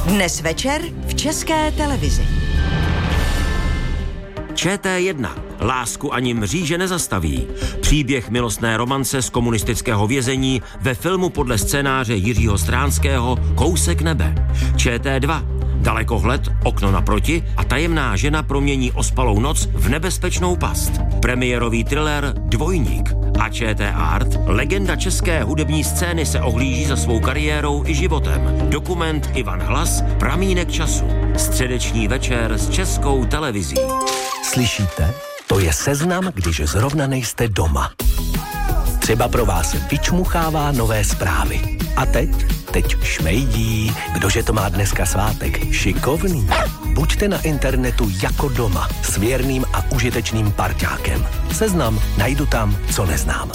Dnes večer v České televizi. ČT1. Lásku ani mříže nezastaví. Příběh milostné romance z komunistického vězení ve filmu podle scénáře Jiřího Stránského Kousek nebe. ČT2. Dalekohled, okno naproti a tajemná žena promění ospalou noc v nebezpečnou past. Premiérový thriller Dvojník. A ČT Art, legenda české hudební scény, se ohlíží za svou kariérou i životem. Dokument Ivan Hlas, Pramínek času. Středeční večer s Českou televizí. Slyšíte? To je seznam, když zrovna nejste doma. Třeba pro vás vyčmuchává nové zprávy. A teď šmejdí. Kdože to má dneska svátek? Šikovný. Buďte na internetu jako doma, s věrným a užitečným parťákem. Seznam najdu tam, co neznám.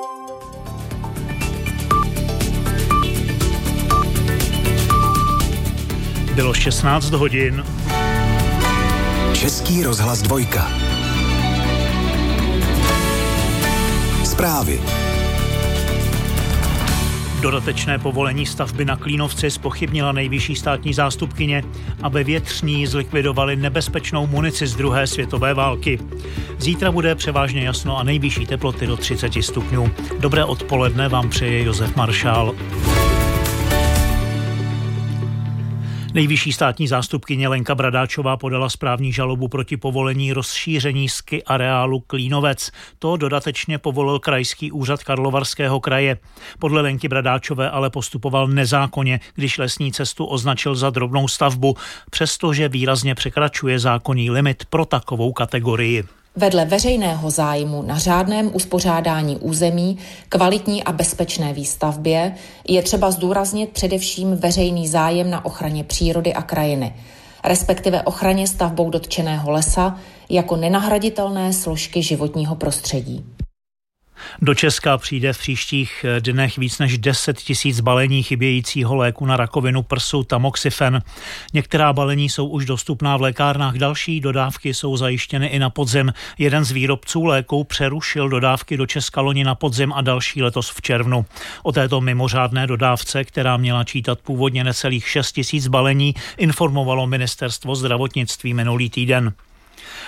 Bylo 16 hodin. Český rozhlas 2. Zprávy. Dodatečné povolení stavby na Klínovci zpochybnila nejvyšší státní zástupkyně, aby větřní zlikvidovali nebezpečnou munici z druhé světové války. Zítra bude převážně jasno a nejvyšší teploty do 30 stupňů. Dobré odpoledne vám přeje Josef Maršál. Nejvyšší státní zástupkyně Lenka Bradáčová podala správní žalobu proti povolení rozšíření ski areálu Klínovec. To dodatečně povolil krajský úřad Karlovarského kraje. Podle Lenky Bradáčové ale postupoval nezákonně, když lesní cestu označil za drobnou stavbu, přestože výrazně překračuje zákonný limit pro takovou kategorii. Vedle veřejného zájmu na řádném uspořádání území, kvalitní a bezpečné výstavbě je třeba zdůraznit především veřejný zájem na ochraně přírody a krajiny, respektive ochraně stavbou dotčeného lesa jako nenahraditelné složky životního prostředí. Do Česka přijde v příštích dnech víc než 10 000 balení chybějícího léku na rakovinu prsu Tamoxifen. Některá balení jsou už dostupná v lékárnách, další dodávky jsou zajištěny i na podzim. Jeden z výrobců léku přerušil dodávky do Česka loni na podzim a další letos v červnu. O této mimořádné dodávce, která měla čítat původně necelých 6 000 balení, informovalo ministerstvo zdravotnictví minulý týden.